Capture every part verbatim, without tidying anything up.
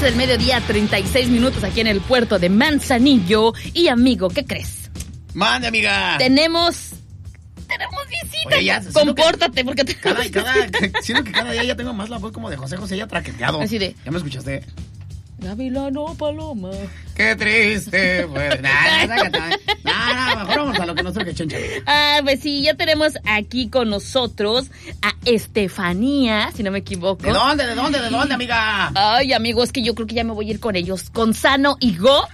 doce del mediodía, treinta y seis minutos aquí en el puerto de Manzanillo. Y amigo, ¿qué crees? Mande, amiga. Tenemos... Tenemos visita. Oye, ya, compórtate, que, porque te... cada, cada, siento que cada día ya tengo más la voz como de José José ya traqueteado. Así de... ¿Ya me escuchaste? Gavilano Paloma. Qué triste. Pues, nah, nah, nah, mejor vamos a lo que nos toque, chencha. Ah, pues sí, ya tenemos aquí con nosotros a Estefanía, si no me equivoco. ¿De dónde, de dónde, de dónde, amiga? Ay, amigo, es que yo creo que ya me voy a ir con ellos, con Sano y Go.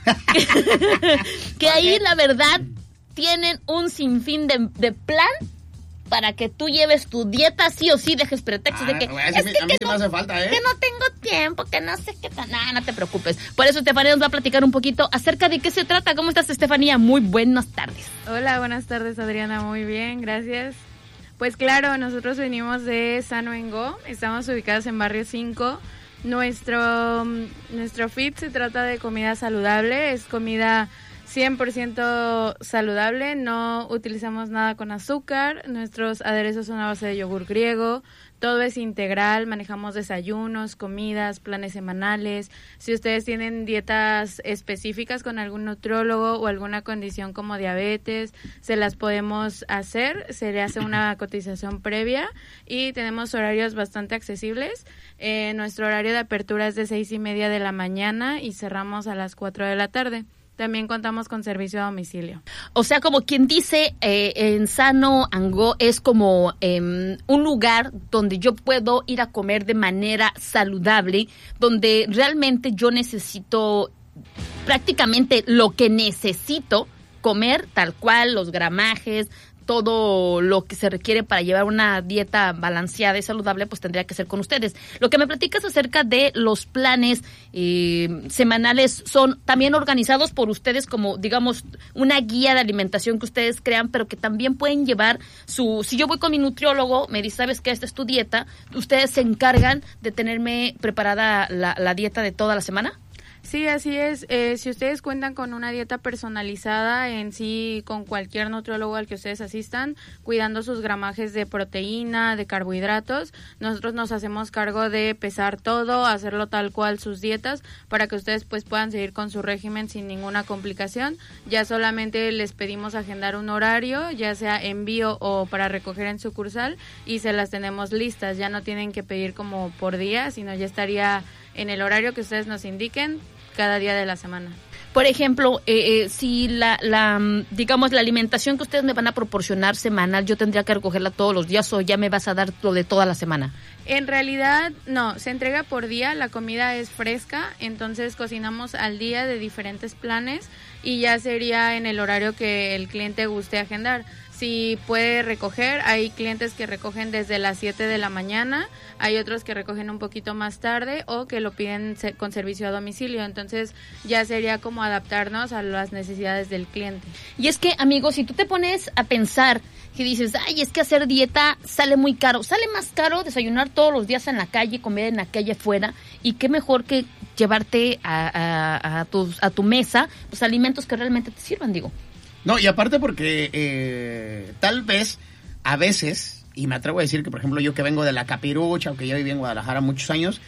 Que ahí, la verdad, tienen un sinfín de, de plan para que tú lleves tu dieta sí o sí, dejes pretextos ah, de que... Wey, es a que, mí, que a mí no, me hace falta, ¿eh? Que no tengo tiempo, que no sé qué tal. Nah, no te preocupes. Por eso Estefanía nos va a platicar un poquito acerca de qué se trata. ¿Cómo estás, Estefanía? Muy buenas tardes. Hola, buenas tardes, Adriana. Muy bien, gracias. Pues claro, nosotros venimos de Sano en Go. Estamos ubicados en Barrio cinco. Nuestro, nuestro fit se trata de comida saludable. Es comida cien por ciento saludable, no utilizamos nada con azúcar, nuestros aderezos son a base de yogur griego, todo es integral, manejamos desayunos, comidas, planes semanales. Si ustedes tienen dietas específicas con algún nutriólogo o alguna condición como diabetes, se las podemos hacer, se le hace una cotización previa y tenemos horarios bastante accesibles. Eh, nuestro horario de apertura es de seis y media de la mañana y cerramos a las cuatro de la tarde. También contamos con servicio a domicilio. O sea, como quien dice, eh, en Sano and Go es como eh, un lugar donde yo puedo ir a comer de manera saludable, donde realmente yo necesito prácticamente lo que necesito comer, tal cual, los gramajes, todo lo que se requiere para llevar una dieta balanceada y saludable, pues tendría que ser con ustedes. Lo que me platicas acerca de los planes eh, semanales son también organizados por ustedes como, digamos, una guía de alimentación que ustedes crean, pero que también pueden llevar su... Si yo voy con mi nutriólogo, me dice, ¿sabes qué? Esta es tu dieta. ¿Ustedes se encargan de tenerme preparada la, la dieta de toda la semana? Sí, así es. Eh, si ustedes cuentan con una dieta personalizada en sí, con cualquier nutriólogo al que ustedes asistan, cuidando sus gramajes de proteína, de carbohidratos, nosotros nos hacemos cargo de pesar todo, hacerlo tal cual sus dietas, para que ustedes pues puedan seguir con su régimen sin ninguna complicación. Ya solamente les pedimos agendar un horario, ya sea envío o para recoger en sucursal, y se las tenemos listas. Ya no tienen que pedir como por día, sino ya estaría en el horario que ustedes nos indiquen cada día de la semana. Por ejemplo, eh, eh, si la, la, digamos, la alimentación que ustedes me van a proporcionar semanal, yo tendría que recogerla todos los días o ya me vas a dar lo de toda la semana. En realidad, no, se entrega por día, la comida es fresca, entonces cocinamos al día de diferentes planes y ya sería en el horario que el cliente guste agendar. Si puede recoger, hay clientes que recogen desde las siete de la mañana, hay otros que recogen un poquito más tarde o que lo piden con servicio a domicilio, entonces ya sería como adaptarnos a las necesidades del cliente. Y es que, amigos, si tú te pones a pensar que dices, ay, es que hacer dieta sale muy caro, sale más caro desayunar todos los días en la calle, comer en la calle afuera, y qué mejor que llevarte a, a, a, tus, a tu mesa los alimentos que realmente te sirvan, digo. No, y aparte porque eh, tal vez, a veces, y me atrevo a decir que, por ejemplo, yo que vengo de la Capirucha, o que ya viví en Guadalajara muchos años,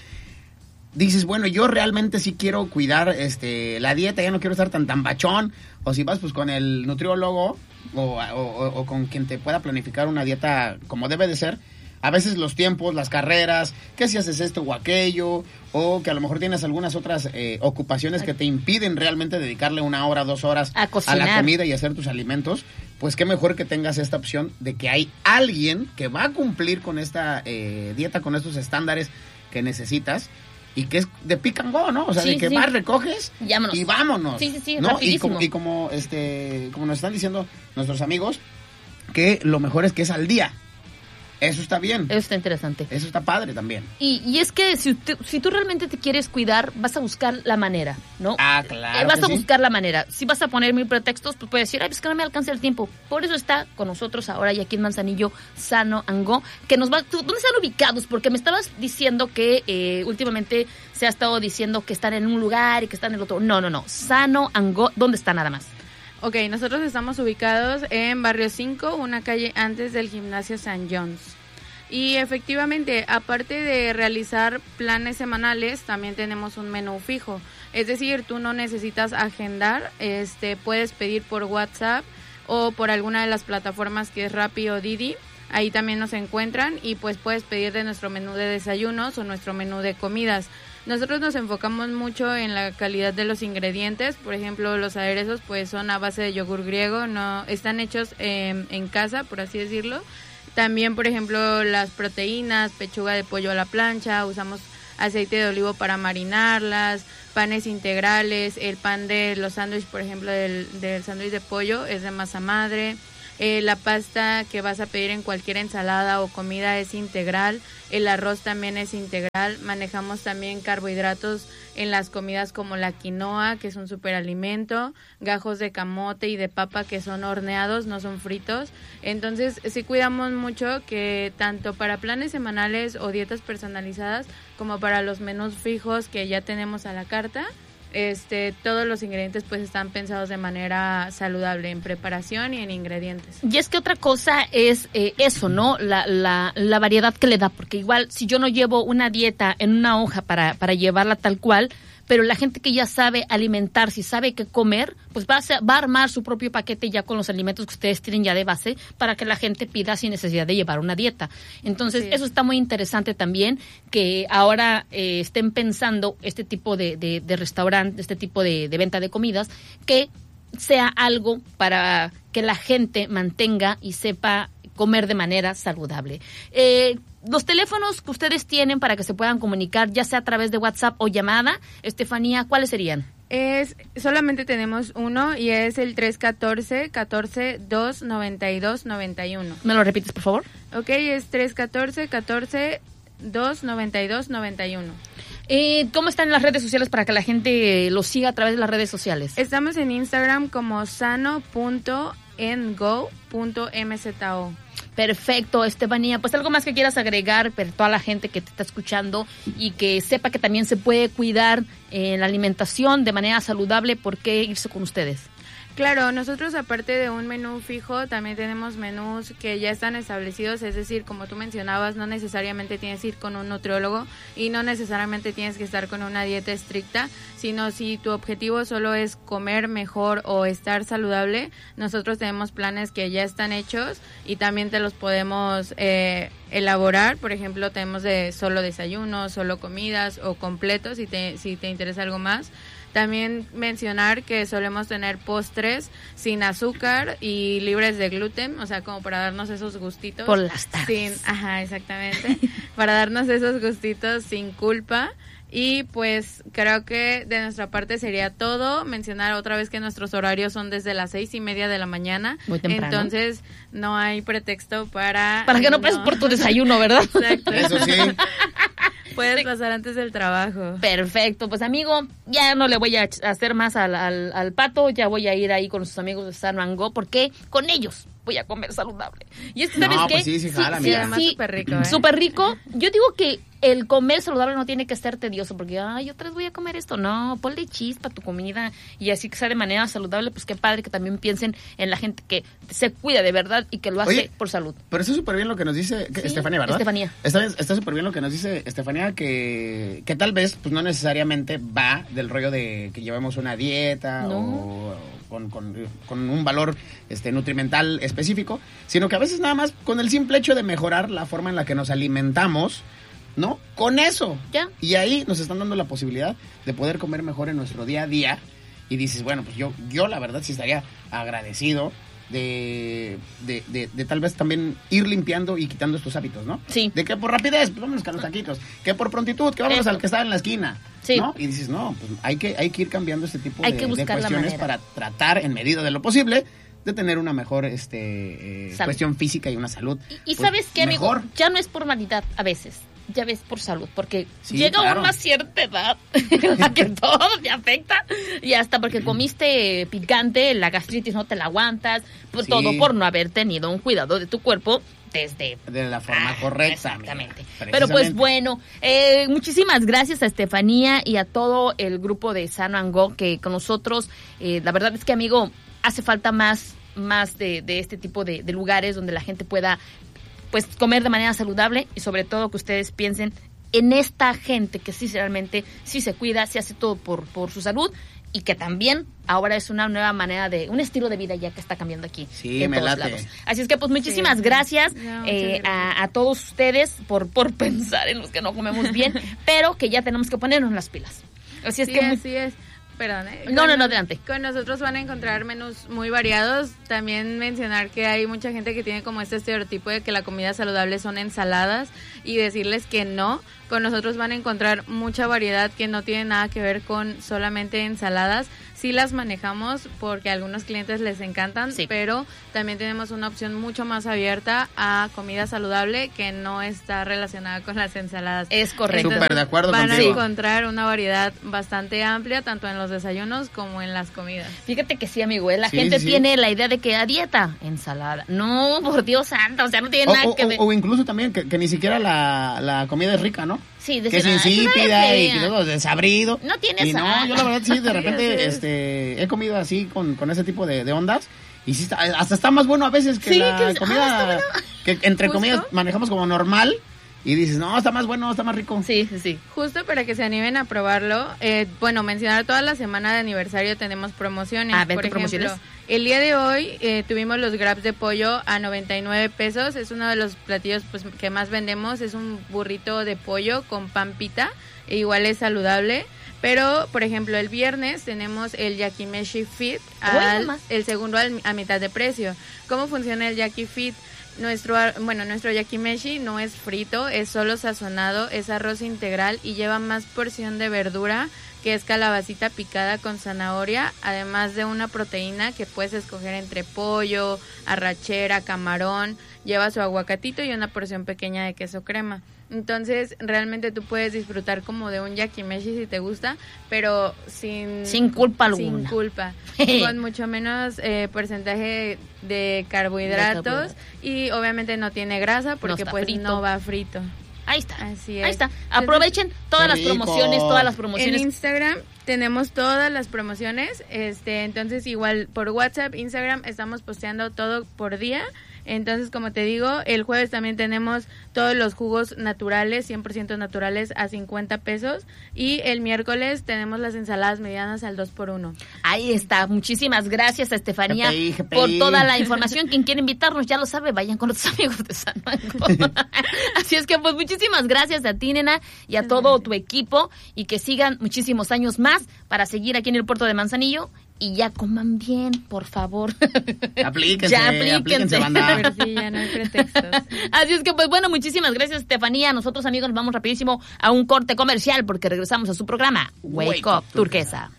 dices, bueno, yo realmente sí quiero cuidar este la dieta, ya no quiero estar tan tan bachón, o si vas pues con el nutriólogo, o, o, o con quien te pueda planificar una dieta como debe de ser. A veces los tiempos, las carreras, que si haces esto o aquello, o que a lo mejor tienes algunas otras eh, ocupaciones que te impiden realmente dedicarle una hora, dos horas a, a la comida y hacer tus alimentos, pues qué mejor que tengas esta opción de que hay alguien que va a cumplir con esta eh, dieta, con estos estándares que necesitas, y que es de pick and go, ¿no? O sea, sí, de que sí. vas, recoges Vámonos. y vámonos. Sí, sí, sí, ¿no? rapidísimo. Y como, y como, este, como nos están diciendo nuestros amigos, que lo mejor es que es al día. Eso está bien. Eso está interesante. Eso está padre también. Y, y es que si, te, si tú realmente te quieres cuidar, vas a buscar la manera, ¿no? Ah, claro. Eh, vas que a sí. buscar la manera. Si vas a poner mil pretextos, pues puedes decir, ay, pues que no me alcanza el tiempo. Por eso está con nosotros ahora y aquí en Manzanillo, Sano and Go, que nos va... ¿Dónde están ubicados? Porque me estabas diciendo que eh, últimamente se ha estado diciendo que están en un lugar y que están en el otro. No, no, no. Sano and Go, ¿dónde está nada más? Ok, nosotros estamos ubicados en Barrio cinco, una calle antes del Gimnasio San John's. Y efectivamente, aparte de realizar planes semanales, también tenemos un menú fijo. Es decir, tú no necesitas agendar, este, puedes pedir por WhatsApp o por alguna de las plataformas que es Rappi o Didi. Ahí también nos encuentran y pues puedes pedir de nuestro menú de desayunos o nuestro menú de comidas. Nosotros nos enfocamos mucho en la calidad de los ingredientes. Por ejemplo, los aderezos pues son a base de yogur griego, no están hechos eh, en casa, por así decirlo. También, por ejemplo, las proteínas, pechuga de pollo a la plancha, usamos aceite de olivo para marinarlas, panes integrales, el pan de los sándwiches, por ejemplo, del, del sándwich de pollo es de masa madre. Eh, la pasta que vas a pedir en cualquier ensalada o comida es integral, el arroz también es integral, manejamos también carbohidratos en las comidas como la quinoa, que es un superalimento, gajos de camote y de papa que son horneados, no son fritos. Entonces sí cuidamos mucho que tanto para planes semanales o dietas personalizadas como para los menús fijos que ya tenemos a la carta, Este, todos los ingredientes pues están pensados de manera saludable en preparación y en ingredientes. Y es que otra cosa es eh, eso, ¿no? La, la, la variedad que le da, porque igual si yo no llevo una dieta en una hoja para, para llevarla tal cual, pero la gente que ya sabe alimentarse y sabe qué comer, pues va a, ser, va a armar su propio paquete ya con los alimentos que ustedes tienen ya de base para que la gente pida sin necesidad de llevar una dieta. Entonces, sí, eso está muy interesante también, que ahora eh, estén pensando este tipo de, de, de restaurante, este tipo de, de venta de comidas, que sea algo para que la gente mantenga y sepa comer de manera saludable. Eh, los teléfonos que ustedes tienen para que se puedan comunicar, ya sea a través de WhatsApp o llamada, Estefanía, ¿cuáles serían? Es, solamente tenemos uno y es el tres uno cuatro, catorce, dos, noventa y dos, noventa y uno. ¿Me lo repites, por favor? Ok, es tres uno cuatro, catorce, dos, noventa y dos, noventa y uno. Eh, ¿Cómo están en las redes sociales para que la gente los siga a través de las redes sociales? Estamos en Instagram como sano punto engo punto mzo. Perfecto, Estefanía. Pues algo más que quieras agregar para toda la gente que te está escuchando y que sepa que también se puede cuidar en la alimentación de manera saludable, ¿por qué irse con ustedes? Claro, nosotros aparte de un menú fijo, también tenemos menús que ya están establecidos, es decir, como tú mencionabas, no necesariamente tienes que ir con un nutriólogo y no necesariamente tienes que estar con una dieta estricta, sino si tu objetivo solo es comer mejor o estar saludable, nosotros tenemos planes que ya están hechos y también te los podemos eh, elaborar. Por ejemplo, tenemos de solo desayunos, solo comidas o completos si te, si te interesa algo más. También mencionar que solemos tener postres sin azúcar y libres de gluten, o sea, como para darnos esos gustitos. Por las tardes. Sin, ajá, exactamente. Para darnos esos gustitos sin culpa. Y pues creo que de nuestra parte sería todo. Mencionar otra vez que nuestros horarios son desde las seis y media de la mañana. Muy temprano. Entonces no hay pretexto para... Para que no, no pases por tu desayuno, ¿verdad? Exacto. Eso sí. Puedes pasar antes del trabajo. Perfecto, pues amigo, ya no le voy a hacer más al, al, al pato, ya voy a ir ahí con sus amigos de Sano and Go, porque con ellos voy a comer saludable. Y es que, ¿sabes no, qué? Pues sí, sí, jala, sí, mira. Además, sí, súper rico, ¿eh? Súper rico. Yo digo que el comer saludable no tiene que ser tedioso, porque, ay, otra vez voy a comer esto. No, ponle chispa a tu comida y así que sea de manera saludable, pues qué padre que también piensen en la gente que se cuida de verdad y que lo hace Oye, por salud. Pero está súper bien lo que nos dice que, Sí, Estefanía, ¿verdad? Estefanía. Está, está súper bien lo que nos dice Estefanía, que, que tal vez pues no necesariamente va del rollo de que llevemos una dieta No. o con, con, con un valor este nutrimental específico, sino que a veces nada más con el simple hecho de mejorar la forma en la que nos alimentamos, ¿no? Con eso. Ya. Y ahí nos están dando la posibilidad de poder comer mejor en nuestro día a día. Y dices, bueno, pues yo, yo la verdad sí estaría agradecido de, de, de, de tal vez también ir limpiando y quitando estos hábitos, ¿no? Sí. De que por rapidez, pues vámonos con los taquitos. Que por prontitud, que vámonos Eso. al que está en la esquina. Sí. ¿No? Y dices, no, pues hay que, hay que ir cambiando este tipo Hay de, que de buscar la cuestiones manera. para tratar, en medida de lo posible, de tener una mejor este eh, Salud. cuestión física y una salud. Y, y pues, ¿sabes qué, amigo? mejor. Ya no es por vanidad a veces, ya ves por salud, porque Sí, llega claro. una cierta edad en la que todo te afecta y hasta porque comiste picante, la gastritis no te la aguantas, pues Sí. todo por no haber tenido un cuidado de tu cuerpo desde... De la forma Ah, correcta. exactamente. amiga, Pero pues precisamente. bueno, eh, muchísimas gracias a Estefanía y a todo el grupo de Sano and Go que con nosotros, eh, la verdad es que, amigo, hace falta más, más de, de este tipo de, de lugares donde la gente pueda pues comer de manera saludable y sobre todo que ustedes piensen en esta gente que sí realmente sí se cuida, sí hace todo por, por su salud y que también ahora es una nueva manera de, un estilo de vida ya que está cambiando aquí sí, en me todos late. lados. Así es que pues muchísimas sí. gracias, No, eh, gracias. A, a todos ustedes por, por pensar en los que no comemos bien, pero que ya tenemos que ponernos las pilas. Así es Sí, que... muy- así es. Perdón, ¿eh? No, Con no, no, nos- adelante. Con nosotros van a encontrar menús muy variados. También mencionar que hay mucha gente que tiene como este estereotipo de que la comida saludable son ensaladas y decirles que no. Con nosotros van a encontrar mucha variedad que no tiene nada que ver con solamente ensaladas. Sí las manejamos porque a algunos clientes les encantan, Sí. pero también tenemos una opción mucho más abierta a comida saludable que no está relacionada con las ensaladas. Es correcto. Súper de acuerdo Van contigo. a encontrar una variedad bastante amplia, tanto en los desayunos como en las comidas. Fíjate que sí, amigo, ¿eh? La Sí, gente sí, sí. tiene la idea de que a dieta, ensalada. No, por Dios santo, o sea, no tiene O, nada o- que ver. o- o incluso también que, que ni siquiera la, la comida es rica, ¿no? Sí, Que es decir, "Ah, insípida sabe y fea". que todo desabrido. No tiene Y no, sal. yo la verdad sí, de Así repente es. este, he comido así con, con ese tipo de, de ondas. Y sí, está- hasta está más bueno a veces que Sí, la que es- ah, comida está bueno. que entre Justo. comillas manejamos como normal. Y dices, no, está más bueno, está más rico. Sí, sí, sí. Justo para que se animen a probarlo, eh, bueno, mencionar toda la semana de aniversario tenemos promociones. Ah, ven, Por ¿qué ejemplo, promociones? el día de hoy eh, tuvimos los grabs de pollo a noventa y nueve pesos. Es uno de los platillos pues que más vendemos. Es un burrito de pollo con pan pita. E igual es saludable. Pero, por ejemplo, el viernes tenemos el Yakimeshi Fit, al, nomás. el segundo al- a mitad de precio. ¿Cómo funciona el Yaki Fit? Nuestro, ar- bueno, nuestro yakimeshi no es frito, es solo sazonado, es arroz integral y lleva más porción de verdura, que es calabacita picada con zanahoria, además de una proteína que puedes escoger entre pollo, arrachera, camarón, lleva su aguacatito y una porción pequeña de queso crema. Entonces, realmente tú puedes disfrutar como de un yakimeshi si te gusta, pero sin... Sin culpa Sin alguna. culpa. Con mucho menos eh, porcentaje de carbohidratos De carbohidratos. y obviamente no tiene grasa porque está pues frito. no va frito. Ahí está. Así es. Ahí está. Entonces, Aprovechen todas Qué las rico. promociones, todas las En promociones. Instagram tenemos todas las promociones, este, entonces igual por WhatsApp, Instagram estamos posteando todo por día. Entonces, como te digo, el jueves también tenemos todos los jugos naturales, cien por ciento naturales a cincuenta pesos. Y el miércoles tenemos las ensaladas medianas al dos por uno. Ahí está. Muchísimas gracias a Estefanía G P I, G P I. por toda la información. Quien quiere invitarnos ya lo sabe, vayan con los amigos de San Mango. Así es que pues muchísimas gracias a ti, nena, y a todo tu equipo y que sigan muchísimos años más para seguir aquí en el puerto de Manzanillo y ya coman bien, por favor. Aplíquense, Ya aplíquense. aplíquense, banda. Pero sí, ya no hay pretextos. Así es que, pues bueno, muchísimas gracias, Estefanía. Nosotros, amigos, nos vamos rapidísimo a un corte comercial porque regresamos a su programa Wake, Wake Up, Up, Turquesa.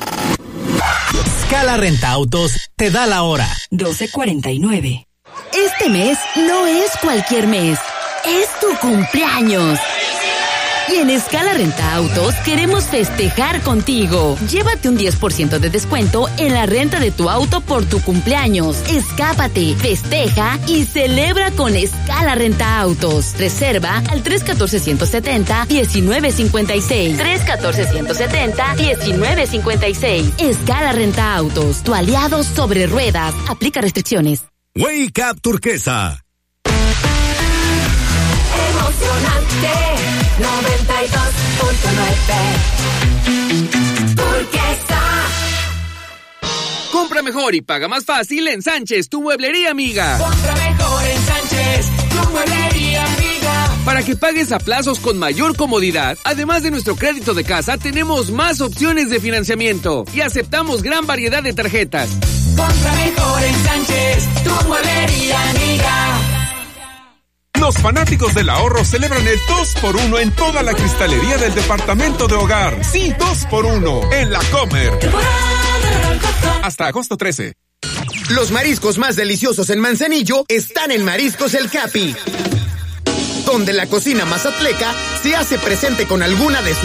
Scala Renta Autos te da la hora. doce cuarenta y nueve. Este mes no es cualquier mes, es tu cumpleaños. Y en Scala Renta Autos queremos festejar contigo. Llévate un diez por ciento de descuento en la renta de tu auto por tu cumpleaños. Escápate, festeja y celebra con Scala Renta Autos. Reserva al tres uno cuatro, uno siete cero, uno nueve cinco seis. tres uno cuatro, uno siete cero, uno nueve cinco seis. Scala Renta Autos, tu aliado sobre ruedas. Aplica restricciones. Wake Up Turquesa. Emocionante, noventa y dos punto nueve. Turquesa. Compra mejor y paga más fácil en Sánchez, tu mueblería amiga. Compra mejor en Sánchez, tu mueblería amiga. Para que pagues a plazos con mayor comodidad, además de nuestro crédito de casa, tenemos más opciones de financiamiento y aceptamos gran variedad de tarjetas. Compra mejor en Sánchez, tu mueblería amiga. Los fanáticos del ahorro celebran el dos por uno en toda la cristalería del departamento de hogar. Sí, dos por uno en La Comer. Hasta agosto trece. Los mariscos más deliciosos en Manzanillo están en Mariscos El Capi, donde la cocina mazatleca se hace presente con alguna de sus